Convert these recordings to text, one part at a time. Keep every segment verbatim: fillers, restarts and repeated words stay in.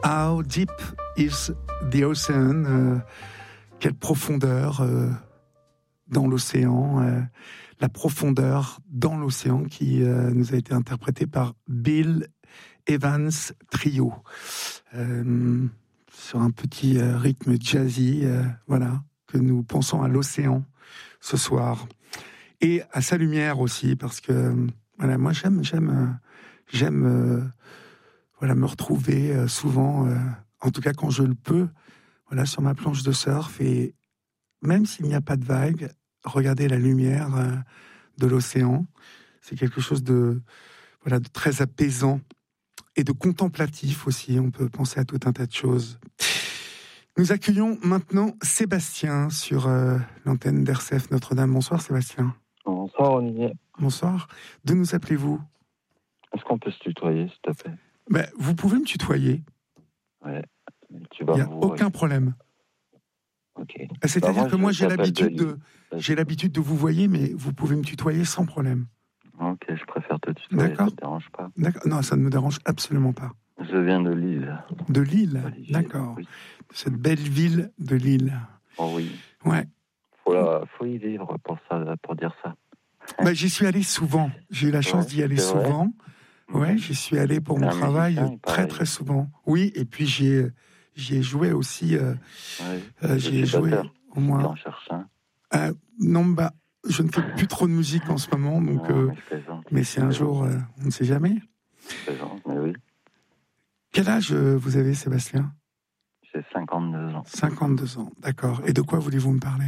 How deep is the ocean? euh, Quelle profondeur euh, dans l'océan, euh, la profondeur dans l'océan qui euh, nous a été interprétée par Bill Evans Trio, euh, sur un petit euh, rythme jazzy, euh, voilà, que nous pensons à l'océan ce soir. Et à sa lumière aussi, parce que voilà, moi j'aime, j'aime, euh, j'aime euh, voilà, me retrouver euh, souvent, euh, en tout cas quand je le peux, voilà, sur ma planche de surf, et même s'il n'y a pas de vagues, regarder la lumière euh, de l'océan, c'est quelque chose de, voilà, de très apaisant et de contemplatif aussi. On peut penser à tout un tas de choses. Nous accueillons maintenant Sébastien sur euh, l'antenne d'R C F Notre-Dame. Bonsoir Sébastien. Bonsoir Olivier. Bonsoir. De nous appelez-vous? Est-ce qu'on peut se tutoyer, s'il te plaît? Ben, vous pouvez me tutoyer. Ouais. Tu vas Il n'y a vous... aucun problème. Ok. C'est-à-dire Bah moi, que moi, je j'ai t'appelle l'habitude Delis. de, j'ai l'habitude de vous voyer, mais vous pouvez me tutoyer sans problème. Ok, je préfère te tutoyer, D'accord. ça te dérange pas? D'accord. Non, ça ne me dérange absolument pas. Je viens de Lille. De Lille. Olivier. D'accord. Oui. Cette belle ville de Lille. Oh oui. Ouais. Faut, la... Faut y vivre pour ça, pour dire ça. Bah, j'y suis allé souvent. J'ai eu la chance Ouais, d'y aller c'est vrai. souvent. Ouais, j'y suis allé pour mon Un travail musicien, il très paraît. très souvent. Oui, et puis j'y ai, j'y ai joué aussi. Euh, Ouais. euh, Je j'y suis ai joué batteur. au Si moins. t'en cherches un. Euh, non, bah, je ne fais plus trop de musique en ce moment, donc. Non, Euh, mais je plaisante. mais c'est un jour, euh, on ne sait jamais. Je plaisante, mais oui. Quel âge euh, vous avez, Sébastien? J'ai cinquante-deux ans. cinquante-deux ans, d'accord. Et de quoi voulez-vous me parler?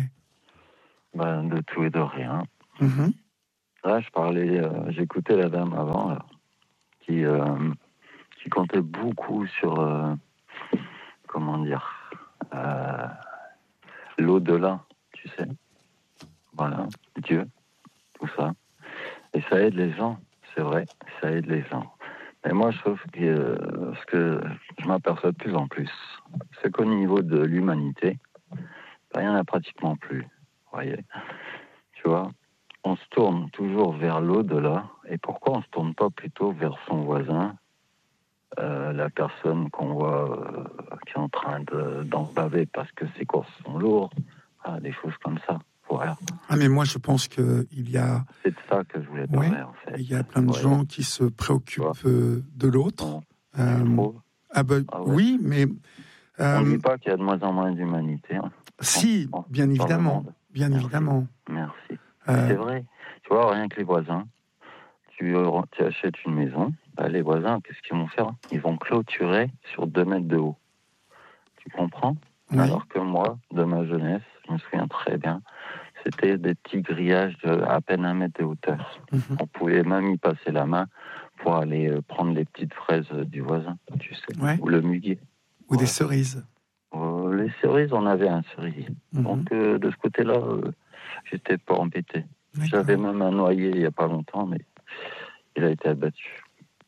Bah, de tout et de rien. Mm-hmm. Là, je parlais, euh, j'écoutais la dame avant, là, qui, euh, qui comptait beaucoup sur, euh, comment dire, euh, l'au-delà, tu sais. Voilà, Dieu, tout ça. Et ça aide les gens, c'est vrai, ça aide les gens. Mais moi, je trouve que euh, ce que je m'aperçois de plus en plus, c'est qu'au niveau de l'humanité, ben, il n'y en a pratiquement plus, vous voyez. Tu vois, on se tourne toujours vers l'au-delà. Et pourquoi on ne se tourne pas plutôt vers son voisin, euh, la personne qu'on voit euh, qui est en train de, d'en baver parce que ses courses sont lourdes, ah, des choses comme ça. Voilà. Ah, mais moi, je pense qu'il y a... C'est de ça que je voulais Ouais, parler, en fait. il y a plein de Ouais. gens qui se préoccupent euh, de l'autre. On, Euh, tu trouves ah ben, Ah ouais. oui, mais... On ne Euh, dit pas qu'il y a de moins en moins d'humanité. Hein, si, en- bien dans le évidemment. monde. Bien Merci. évidemment. Merci. Euh, C'est vrai. Tu vois, rien que les voisins, tu, euh, tu achètes une maison, bah, les voisins, qu'est-ce qu'ils vont faire? Ils vont clôturer sur deux mètres de haut. Tu comprends? oui. Alors que moi, de ma jeunesse, je me souviens très bien, c'était des petits grillages de à peine un mètre de hauteur. Mm-hmm. On pouvait même y passer la main pour aller euh, prendre les petites fraises euh, du voisin, tu sais, Ouais. ou le muguet. Ou Ouais. des cerises. Euh, les cerises, on avait un cerisier. Mm-hmm. Donc, euh, de ce côté-là, euh, j'étais pas embêté. D'accord. J'avais même un noyer il y a pas longtemps, mais il a été abattu.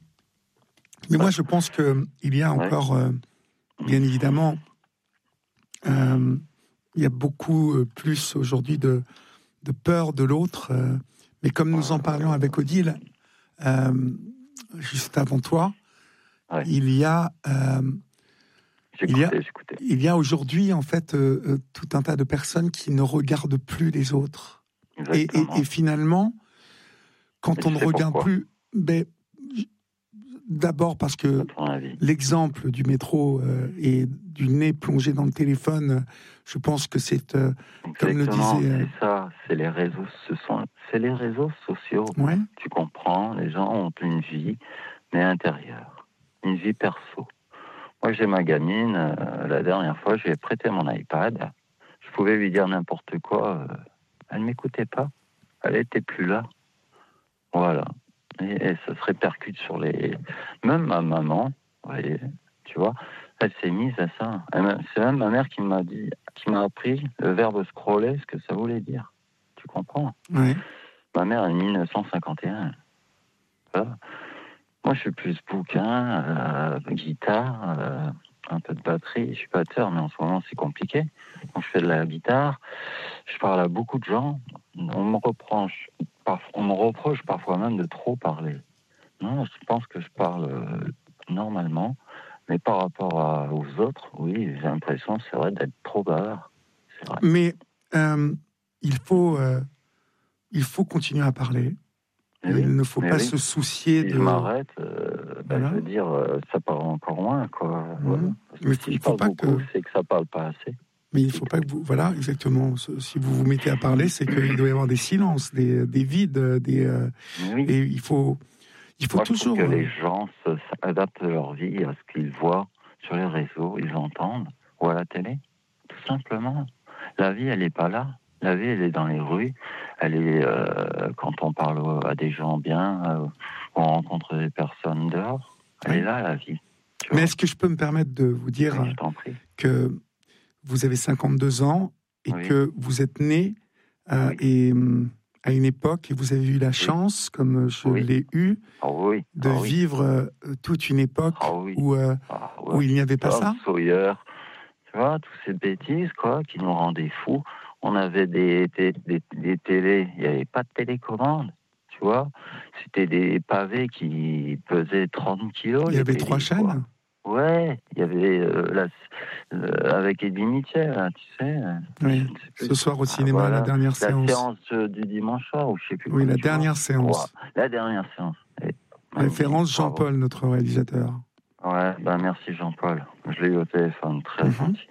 Mais moi, je pense qu'il y a encore, ouais. euh, bien évidemment, euh, il y a beaucoup euh, plus aujourd'hui de, de peur de l'autre. Euh, mais comme nous en parlions avec Odile, euh, juste avant toi, ouais. il y a... Euh, il y a, il y a aujourd'hui, en fait, euh, euh, tout un tas de personnes qui ne regardent plus les autres. Et, et, et finalement, quand et on ne regarde pourquoi. plus... Ben, d'abord parce que l'exemple du métro euh, et du nez plongé dans le téléphone, je pense que c'est, euh, comme le disait... Euh... c'est ça, c'est les réseaux, ce sont, c'est les réseaux sociaux. Ouais. Tu comprends, les gens ont une vie, mais intérieure, une vie perso. Moi, j'ai ma gamine, euh, la dernière fois, je lui ai prêté mon iPad, je pouvais lui dire n'importe quoi, euh, elle ne m'écoutait pas, elle n'était plus là. Voilà. Et, et ça se répercute sur les... Même ma maman, voyez, tu vois, elle s'est mise à ça. Elle, c'est même ma mère qui m'a dit, qui m'a appris le verbe scroller, ce que ça voulait dire. Tu comprends? Oui. Ma mère est de dix-neuf cent cinquante et un. Voilà. Moi, je suis plus bouquin, euh, guitare, euh, un peu de batterie. Je suis batteur, mais en ce moment, c'est compliqué. Donc, je fais de la guitare. Je parle à beaucoup de gens. On me reproche, on me reproche parfois même de trop parler. Non, je pense que je parle euh, normalement, Mais par rapport à, aux autres, oui, j'ai l'impression, c'est vrai, d'être trop bavard. C'est vrai. Mais euh, il faut, euh, il faut continuer à parler. Mais Il oui, ne faut mais pas oui. se soucier Si de. je m'arrête, euh, ben, Voilà. je veux dire, euh, ça part encore loin, quoi. Mmh. Voilà. Mais Si il je ne faut parle pas beaucoup, que. c'est que ça parle pas assez. Mais il ne faut pas que vous. Voilà, exactement. Si vous vous mettez à parler, c'est qu'il doit y avoir des silences, des, des vides, des. Euh, Mais oui. et il faut. Il faut Moi, toujours. je trouve que les gens se, adaptent leur vie à ce qu'ils voient sur les réseaux, ils entendent, ou à la télé, tout simplement. La vie, elle n'est pas là. La vie, elle est dans les rues. Elle est euh, quand on parle à des gens bien, euh, on rencontre des personnes dehors. Elle Oui. est là, la vie. Mais est-ce que je peux me permettre de vous dire oui, je t'en prie. que vous avez cinquante-deux ans et oui. que vous êtes né euh, oui. et, à une époque et vous avez eu la chance, oui. comme je oui. l'ai eu, oh oui. de oh vivre oui. euh, toute une époque oh oui. où, euh, ah ouais. où il n'y avait pas Tom ça. Sawyer, tu vois, toutes ces bêtises quoi, qui nous rendaient fous. On avait des, des, des, des télés, il n'y avait pas de télécommande, tu vois. C'était des pavés qui pesaient trente kilos. Il y avait télés, trois chaînes quoi. Ouais, il y avait euh, la, euh, avec Eddie Mitchell, hein, tu sais. Oui. Ce soir au cinéma, ah, voilà. la dernière la séance. La séance euh, du dimanche soir, ou je sais plus. Oui, la dernière vois. séance. Ouais, la dernière séance. Et, référence Jean-Paul, notre réalisateur. Ouais, ben merci Jean-Paul. Je l'ai eu au téléphone, très mm-hmm. gentil.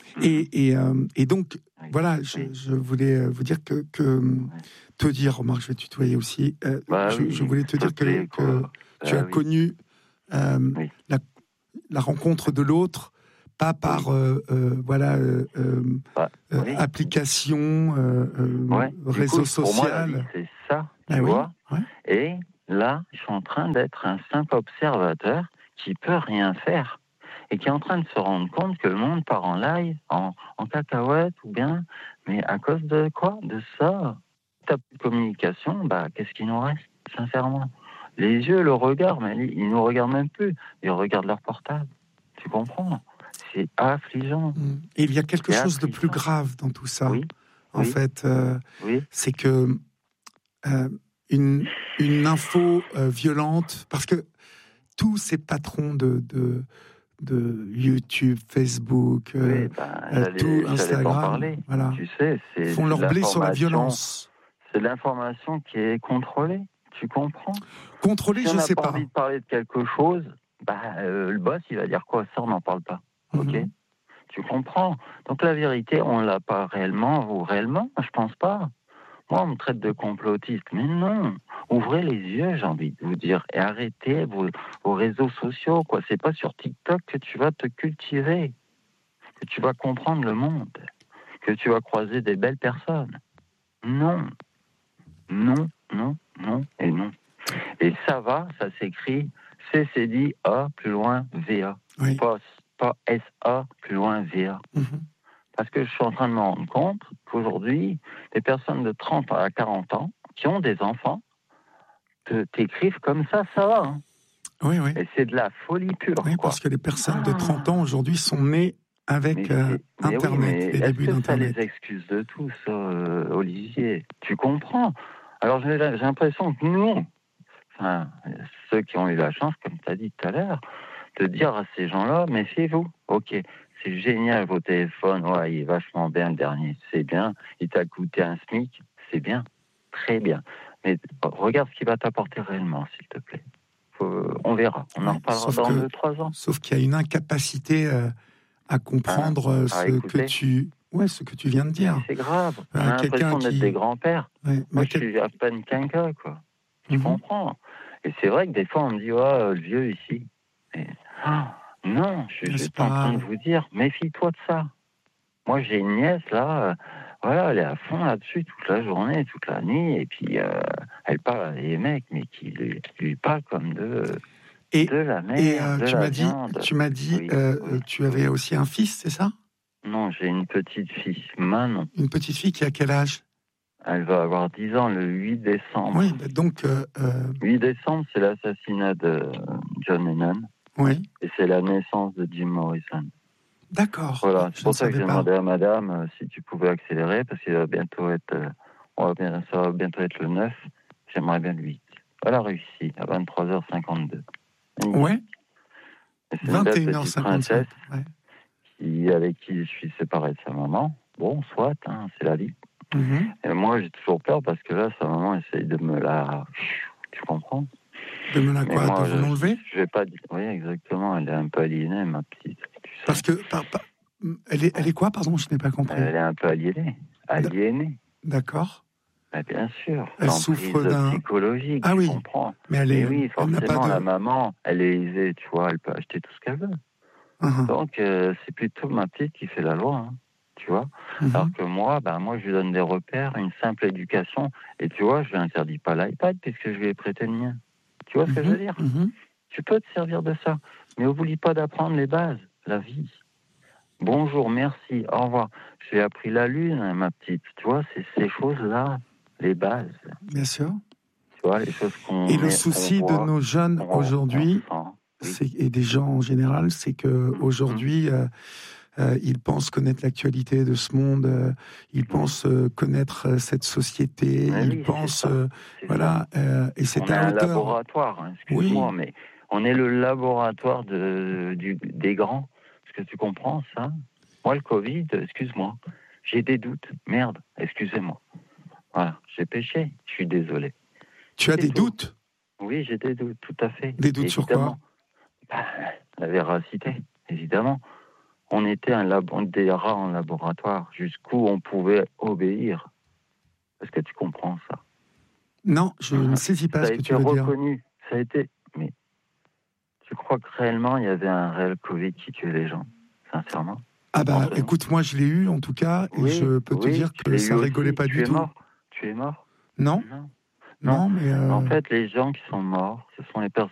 Et, et, euh, et donc, oui. voilà, je, oui. je voulais vous dire que, que oui. te dire, remarque, je vais tutoyer aussi, euh, bah je, oui, je voulais te dire plaît, que, que bah tu as oui. connu euh, oui. la, la rencontre de l'autre, pas par oui. euh, euh, voilà euh, bah, euh, oui. application, euh, ouais. réseau coup, social. Pour moi, la vie, c'est ça, tu ah, vois. Oui. Ouais. Et là, je suis en train d'être un simple observateur qui peut rien faire et qui est en train de se rendre compte que le monde part en live, en, en cacahuète ou bien, mais à cause de quoi? De ça. Ta communication, bah, qu'est-ce qu'il nous reste, sincèrement? Les yeux, le regard, mais ils nous regardent même plus. Ils regardent leur portable. Tu comprends? C'est affligeant. Et il y a quelque c'est chose affligeant. de plus grave dans tout ça. Oui. En oui. fait, euh, oui. c'est que euh, une, une info euh, violente, parce que tous ces patrons de, de, de YouTube, Facebook, oui, euh, ben, tout Instagram, voilà, tu sais, c'est font leur blé sur la violence. C'est l'information qui est contrôlée, tu comprends? Contrôlée, si je sais pas. Si on n'a pas envie de parler de quelque chose, bah, euh, le boss, il va dire quoi? Ça, on n'en parle pas, ok? Mm-hmm. Tu comprends? Donc la vérité, on l'a pas réellement, ou réellement, je pense pas. Moi, on me traite de complotiste, mais non. Ouvrez les yeux, j'ai envie de vous dire, et arrêtez vos, vos réseaux sociaux, quoi. C'est pas sur TikTok que tu vas te cultiver, que tu vas comprendre le monde, que tu vas croiser des belles personnes. Non, non, non, non et non. Et ça va, ça s'écrit C C D A plus loin V A, oui. pas, pas S A plus loin V A. Mm-hmm. Parce que je suis en train de me rendre compte qu'aujourd'hui, des personnes de trente à quarante ans qui ont des enfants te, t'écrivent comme ça, ça va. Hein. Oui, oui. Et c'est de la folie pure. Oui, quoi. Parce que les personnes ah. de trente ans aujourd'hui sont nées avec euh, Internet, mais oui, mais les débuts d'Internet. Ça les excuse de tout, ça, euh, Olivier. Tu comprends? Alors j'ai, j'ai l'impression que nous, enfin, ceux qui ont eu la chance, comme tu as dit tout à l'heure, de dire à ces gens-là, méfiez-vous. Ok. C'est génial, vos téléphones, ouais, il est vachement bien le dernier, c'est bien, il t'a coûté un SMIC, c'est bien, très bien. Mais regarde ce qu'il va t'apporter réellement, s'il te plaît. Faut, on verra, on oui, en reparlera dans deux, trois ans. Sauf qu'il y a une incapacité euh, à comprendre hein, ce à que tu... Ouais, ce que tu viens de dire. Mais c'est grave, on a l'impression d'être qui... des grands-pères. Ouais, Moi, je quel... suis à peine qu'un gars, quoi. Tu mm-hmm. comprends? Et c'est vrai que des fois, on me dit, oh, le vieux ici. Et... Ah, non, je suis juste en train de vous dire, méfie-toi de ça. Moi, j'ai une nièce, là, euh, voilà, elle est à fond là-dessus toute la journée, toute la nuit, et puis euh, elle parle à des mecs, mais qui lui, lui parlent comme de, et, de la mer, et, euh, de tu la m'as viande. Dit, tu m'as dit, oui, euh, oui, tu avais oui. aussi un fils, c'est ça? Non, j'ai une petite fille, Manon. Une petite fille qui a quel âge? Elle va avoir dix ans le huit décembre. Oui, bah donc... Euh, euh... huit décembre, c'est l'assassinat de John Lennon. Oui. Et c'est la naissance de Jim Morrison. D'accord. Voilà, c'est pour ça que j'ai demandé à madame euh, si tu pouvais accélérer, parce qu'il va bientôt être, euh, on va bien, ça va bientôt être le neuf, j'aimerais bien le huit. Elle a réussi, à vingt-trois heures cinquante-deux. Ouais. C'est une vingt belle et une heures petite cinquante-cinq. princesse Ouais. qui, avec qui je suis séparé de sa maman. Bon, soit, hein, c'est la vie. Mhm. Et moi, j'ai toujours peur parce que là, sa maman essaye de me la... Tu comprends? De me la Mais quoi? moi, De vous je, l'enlever? je vais pas dire... Oui, exactement. Elle est un peu aliénée, ma petite. Tu sais. Parce que, par, par- elle, est, elle est quoi, pardon? Je n'ai pas compris. Elle est un peu aliénée. Aliénée. D'accord. Mais bien sûr. Elle L'emprise souffre d'un... psychologique, Ah tu oui, comprends? mais elle, Et est, oui, elle n'a pas forcément, de... la maman, elle est aisée, tu vois, elle peut acheter tout ce qu'elle veut. Mhm. Donc, euh, c'est plutôt ma petite qui fait la loi, hein, tu vois. Mhm. Alors que moi, ben, moi, je lui donne des repères, une simple éducation. Et tu vois, je lui interdis pas l'iPad puisque je lui ai prêté le mien. Tu vois ce que je veux dire? Mhm. Tu peux te servir de ça. Mais oublie pas d'apprendre les bases, la vie. Bonjour, merci, au revoir. J'ai appris la lune, ma petite. Tu vois, c'est ces choses-là, les bases. Bien sûr. Tu vois, les choses qu'on Et le met, souci qu'on de voit, nos jeunes qu'on, aujourd'hui, qu'on sent. Oui. c'est, et des gens en général, c'est que aujourd'hui, euh, euh, ils pensent connaître l'actualité de ce monde, euh, ils pensent euh, connaître euh, cette société, Mais ils oui, pensent, c'est ça, euh, c'est voilà, euh, et c'est On est à un hauteur. laboratoire, hein, excuse-moi, Oui. mais on est le laboratoire de, du, des grands. Est-ce que tu comprends ça? Moi, le Covid, excuse-moi, j'ai des doutes. Merde, excusez-moi. Voilà, j'ai péché, je suis désolé. Tu as C'est des tout. doutes? Oui, j'ai des doutes, tout à fait. Des doutes sur quoi? Bah, la véracité, évidemment. On était un lab- des rats en laboratoire, jusqu'où on pouvait obéir. Est-ce que tu comprends ça? Non, je ne saisis pas Ça a ce que été tu veux dire. reconnu, ça a été... Mais tu crois que réellement, il y avait un réel Covid qui tuait les gens? Sincèrement? Ah bah, Entre nous. écoute, moi je l'ai eu en tout cas, et Oui, je peux te oui, dire tu que l'as ça eu rigolait aussi. pas Tu du es tout. mort. Tu es mort? Non, Non. non, Non. mais... euh, En fait, les gens qui sont morts, ce sont les personnes